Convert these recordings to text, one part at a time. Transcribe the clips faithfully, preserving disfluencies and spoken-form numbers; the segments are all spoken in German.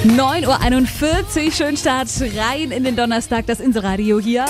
neun Uhr einundvierzig, schön Start rein in den Donnerstag, das Insel-Radio hier.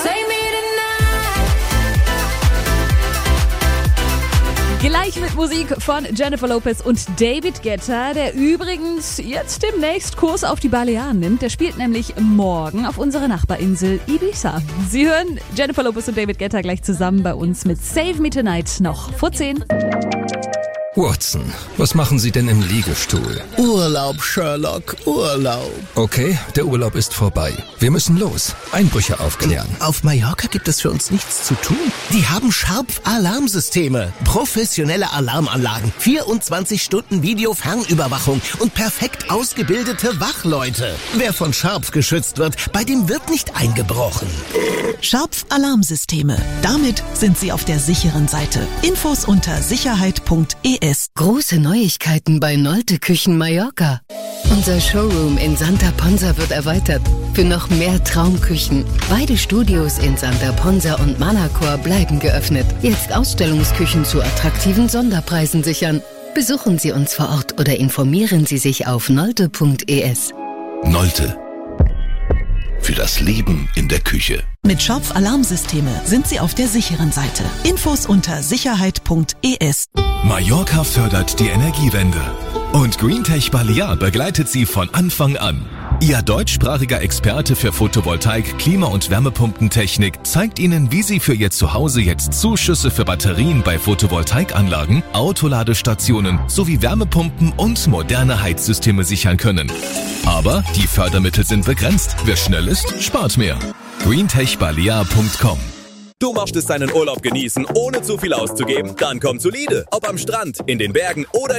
Gleich mit Musik von Jennifer Lopez und David Guetta, der übrigens jetzt demnächst Kurs auf die Balearen nimmt. Der spielt nämlich morgen auf unserer Nachbarinsel Ibiza. Sie hören Jennifer Lopez und David Guetta gleich zusammen bei uns mit Save Me Tonight noch vor zehn. Watson, was machen Sie denn im Liegestuhl? Urlaub, Sherlock, Urlaub. Okay, der Urlaub ist vorbei. Wir müssen los. Einbrüche aufklären. Auf Mallorca gibt es für uns nichts zu tun. Die haben Sharp-Alarmsysteme, professionelle Alarmanlagen, vierundzwanzig Stunden Video-Fernüberwachung und perfekt ausgebildete Wachleute. Wer von Sharp geschützt wird, bei dem wird nicht eingebrochen. Sharp Alarmsysteme. Damit sind Sie auf der sicheren Seite. Infos unter sicherheit punkt e s. Große Neuigkeiten bei Nolte Küchen Mallorca. Unser Showroom in Santa Ponsa wird erweitert für noch mehr Traumküchen. Beide Studios in Santa Ponsa und Manacor bleiben geöffnet. Jetzt Ausstellungsküchen zu attraktiven Sonderpreisen sichern. Besuchen Sie uns vor Ort oder informieren Sie sich auf nolte punkt e s. Nolte. Für das Leben in der Küche. Mit Sharp Alarmsysteme sind Sie auf der sicheren Seite. Infos unter sicherheit punkt e s. Mallorca fördert die Energiewende. Und GreenTech Balear begleitet Sie von Anfang an. Ihr deutschsprachiger Experte für Photovoltaik, Klima- und Wärmepumpentechnik zeigt Ihnen, wie Sie für Ihr Zuhause jetzt Zuschüsse für Batterien bei Photovoltaikanlagen, Autoladestationen sowie Wärmepumpen und moderne Heizsysteme sichern können. Aber die Fördermittel sind begrenzt. Wer schnell ist, spart mehr. greentech balear punkt com. Du möchtest deinen Urlaub genießen, ohne zu viel auszugeben? Dann komm zu Lide. Ob am Strand, in den Bergen oder